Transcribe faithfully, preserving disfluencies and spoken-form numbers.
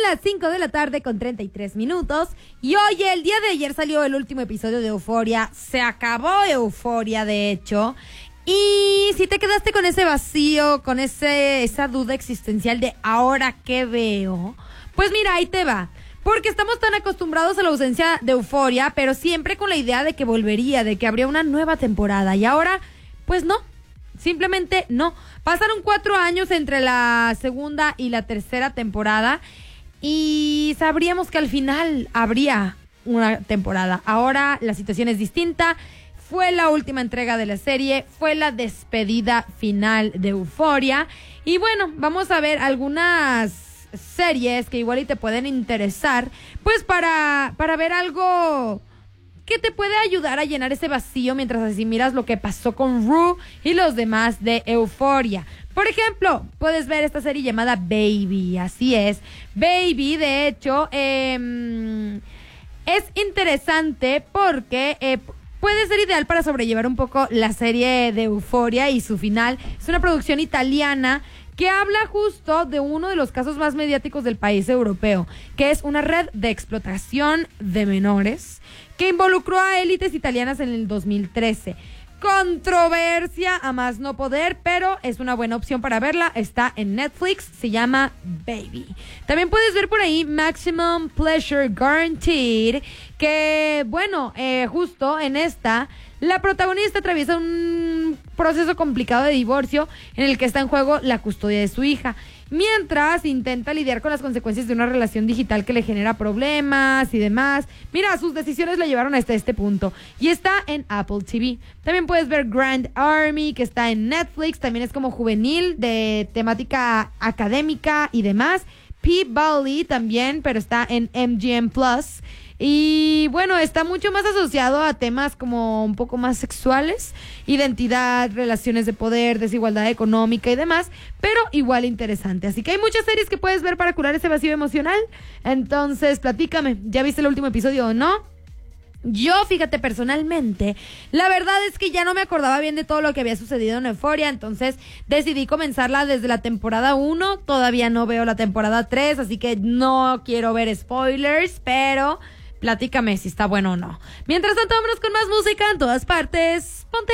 las cinco de la tarde con treinta y tres minutos. Y oye, el día de ayer salió el último episodio de Euphoria. Se acabó Euphoria, de hecho. Y si te quedaste con ese vacío, con ese esa duda existencial de ¿ahora qué veo? Pues mira, ahí te va. Porque estamos tan acostumbrados a la ausencia de Euphoria, pero siempre con la idea de que volvería, de que habría una nueva temporada. Y ahora, pues no. Simplemente no. Pasaron cuatro años entre la segunda y la tercera temporada y sabríamos que al final habría una temporada. Ahora la situación es distinta. Fue la última entrega de la serie, fue la despedida final de Euphoria. Y bueno, vamos a ver algunas series que igual y te pueden interesar, pues para, para ver algo que te puede ayudar a llenar ese vacío mientras así miras lo que pasó con Rue y los demás de Euphoria. Por ejemplo, puedes ver esta serie llamada Baby, así es. Baby, de hecho, eh, es interesante porque eh, puede ser ideal para sobrellevar un poco la serie de Euphoria y su final. Es una producción italiana que habla justo de uno de los casos más mediáticos del país europeo, que es una red de explotación de menores que involucró a élites italianas en el dos mil trece. Controversia a más no poder, pero es una buena opción para verla. Está en Netflix, se llama Baby. También puedes ver por ahí Maximum Pleasure Guaranteed, que bueno, eh, justo en esta, la protagonista atraviesa un proceso complicado de divorcio en el que está en juego la custodia de su hija, mientras intenta lidiar con las consecuencias de una relación digital que le genera problemas y demás. Mira, sus decisiones la llevaron hasta este punto. Y está en Apple T V. También puedes ver Grand Army, que está en Netflix. También es como juvenil, de temática académica y demás. P-Valley también, pero está en M G M Plus. Y bueno, está mucho más asociado a temas como un poco más sexuales, identidad, relaciones de poder, desigualdad económica y demás, pero igual interesante. Así que hay muchas series que puedes ver para curar ese vacío emocional. Entonces, platícame, ¿ya viste el último episodio o no? Yo, fíjate, personalmente, la verdad es que ya no me acordaba bien de todo lo que había sucedido en Euphoria, entonces decidí comenzarla desde la temporada uno. Todavía no veo la temporada tres, así que no quiero ver spoilers, pero platícame si está bueno o no. Mientras tanto, vámonos con más música en todas partes. Ponte